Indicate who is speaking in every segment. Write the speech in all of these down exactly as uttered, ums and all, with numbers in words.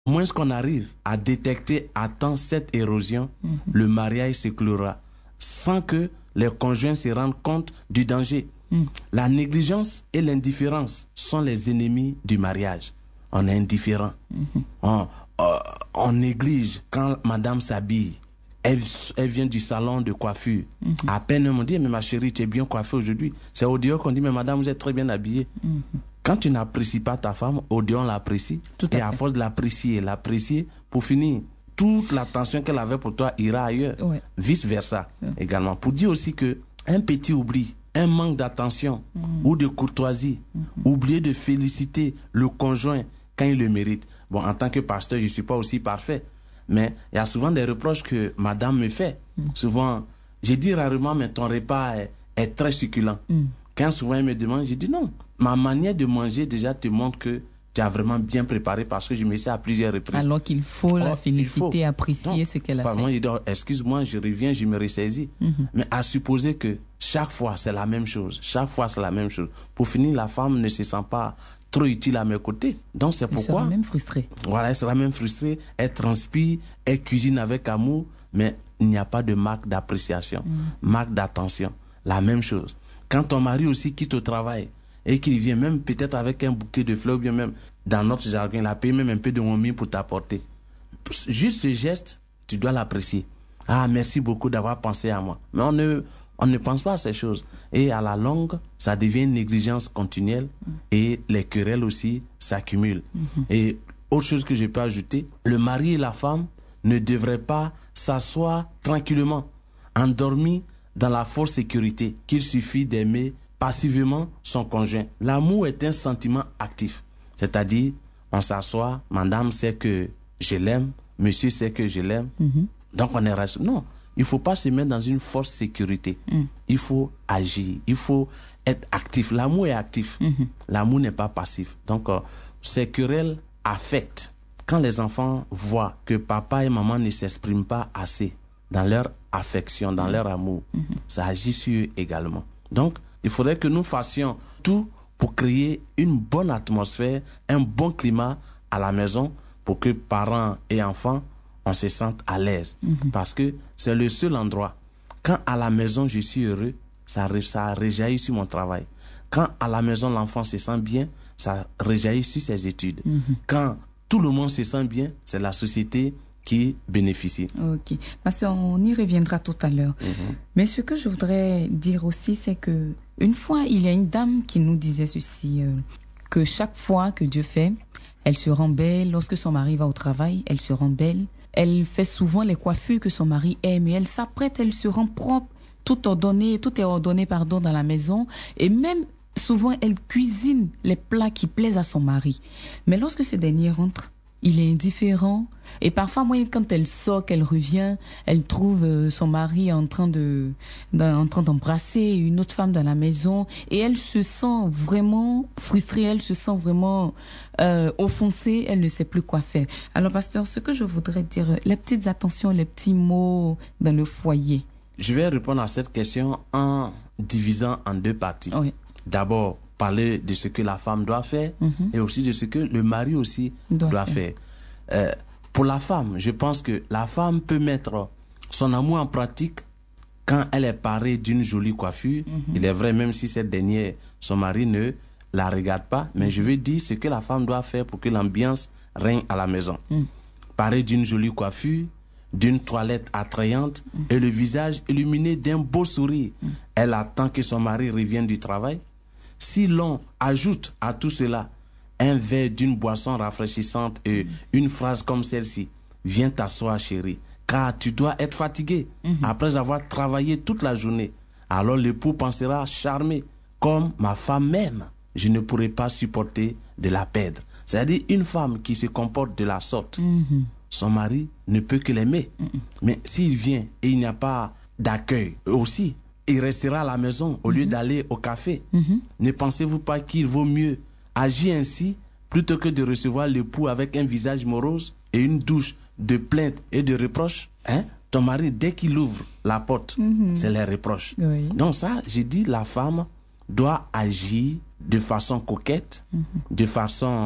Speaker 1: moins qu'on arrive à détecter à temps cette érosion, mm-hmm. le mariage s'écloura sans que les conjoints se rendent compte du danger. Mm. La négligence et l'indifférence sont les ennemis du mariage. On est indifférent. Mm-hmm. On, euh, on néglige quand madame s'habille. Elle, elle vient du salon de coiffure. Mm-hmm. À peine on me dit, mais ma chérie, tu es bien coiffée aujourd'hui. C'est au dehors qu'on dit, mais madame, vous êtes très bien habillée. Mm-hmm. Quand tu n'apprécies pas ta femme, au dehors on l'apprécie. Tout à et à fait. Force de l'apprécier, l'apprécier, pour finir, toute l'attention qu'elle avait pour toi ira ailleurs. Ouais. Vice versa ouais. également. Pour dire aussi que un petit oubli, un manque d'attention mm-hmm. ou de courtoisie, mm-hmm. oublier de féliciter le conjoint quand il le mérite. Bon, en tant que pasteur, je ne suis pas aussi parfait. Mais il y a souvent des reproches que madame me fait. Mm. Souvent, je dis rarement, mais ton repas est, est très succulent. Mm. Quand souvent elle me demande, je dis non. Ma manière de manger déjà te montre que tu as vraiment bien préparé parce que je me sais à plusieurs reprises. Alors qu'il faut oh, la féliciter, apprécier non, ce qu'elle a fait. Moi, je dis, excuse-moi, je reviens, je me ressaisis. Mm-hmm. Mais à supposer que chaque fois, c'est la même chose. Chaque fois, c'est la même chose. Pour finir, la femme ne se sent pas trop utile à mes côtés. Donc, c'est elle pourquoi... Elle sera même frustrée. Voilà, elle sera même frustrée. Elle transpire, elle cuisine avec amour, mais il n'y a pas de marque d'appréciation, mm. marque d'attention. La même chose. Quand ton mari aussi quitte au travail, et qu'il vient même peut-être avec un bouquet de fleurs, ou bien même dans notre jargon, il a payé même un peu de momie pour t'apporter. Juste ce geste, tu dois l'apprécier. Ah, merci beaucoup d'avoir pensé à moi. Mais on ne, on ne pense pas à ces choses. Et à la longue, ça devient une négligence continuelle mmh. et les querelles aussi s'accumulent. Mmh. Et autre chose que je peux ajouter, le mari et la femme ne devraient pas s'asseoir tranquillement, endormis dans la forte sécurité qu'il suffit d'aimer passivement son conjoint. L'amour est un sentiment actif. C'est-à-dire, on s'assoit, madame sait que je l'aime, monsieur sait que je l'aime. Mm-hmm. Donc on est rassuré. Non, il ne faut pas se mettre dans une force sécurité. Mm. Il faut agir, il faut être actif. L'amour est actif. Mm-hmm. L'amour n'est pas passif. Donc, euh, ces querelles affectent. Quand les enfants voient que papa et maman ne s'expriment pas assez dans leur affection, dans mm. leur amour, mm-hmm. ça agit sur eux également. Donc, il faudrait que nous fassions tout pour créer une bonne atmosphère, un bon climat à la maison pour que parents et enfants, on se sente à l'aise. Mm-hmm. Parce que c'est le seul endroit. Quand à la maison, je suis heureux, ça, ça réjaillit sur mon travail. Quand à la maison, l'enfant se sent bien, ça réjaillit sur ses études. Mm-hmm. Quand tout le monde se sent bien, c'est la société qui bénéficie. Ok. Parce qu'on y reviendra tout à l'heure. Mm-hmm. Mais ce que je voudrais dire aussi, c'est que une fois, il y a une dame qui nous disait ceci, euh, que chaque fois que Dieu fait, elle se rend belle. Lorsque son mari va au travail, elle se rend belle. Elle fait souvent les coiffures que son mari aime et elle s'apprête, elle se rend propre, tout ordonné, tout est ordonné, pardon, dans la maison. Et même souvent, elle cuisine les plats qui plaisent à son mari. Mais lorsque ce dernier rentre, il est indifférent. Et parfois, moi, quand elle sort, qu'elle revient, elle trouve euh, son mari en train de, en train d'embrasser une autre femme dans la maison. Et elle se sent vraiment frustrée, elle se sent vraiment euh, offensée, elle ne sait plus quoi faire. Alors, pasteur, ce que je voudrais dire, les petites attentions, les petits mots dans le foyer. Je vais répondre à cette question en divisant en deux parties. Oui. D'abord, parler de ce que la femme doit faire mm-hmm. et aussi de ce que le mari aussi doit, doit faire. faire. Euh, pour la femme, je pense que la femme peut mettre son amour en pratique quand elle est parée d'une jolie coiffure. Mm-hmm. Il est vrai, même si cette dernière, son mari ne la regarde pas, mais mm-hmm. je veux dire ce que la femme doit faire pour que l'ambiance règne à la maison. Mm. Parée d'une jolie coiffure, d'une toilette attrayante mm. et le visage illuminé d'un beau sourire. Mm. Elle attend que son mari revienne du travail. Si l'on ajoute à tout cela un verre d'une boisson rafraîchissante et mm. une phrase comme celle-ci, « Viens t'asseoir, chérie, car tu dois être fatigué mm-hmm. après avoir travaillé toute la journée. » Alors l'époux pensera charmé, comme ma femme m'aime, je ne pourrai pas supporter de la perdre. C'est-à-dire une femme qui se comporte de la sorte, mm-hmm. son mari ne peut que l'aimer. Mm-mm. Mais s'il vient et il n'y a pas d'accueil aussi, il restera à la maison au mm-hmm. lieu d'aller au café. Mm-hmm. Ne pensez-vous pas qu'il vaut mieux agir ainsi plutôt que de recevoir l'époux avec un visage morose et une douche de plaintes et de reproches? Hein? Ton mari, dès qu'il ouvre la porte, mm-hmm. c'est les reproches. Oui. Donc ça, j'ai dit, la femme doit agir de façon coquette, mm-hmm. de façon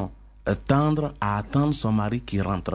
Speaker 1: tendre à attendre son mari qui rentre.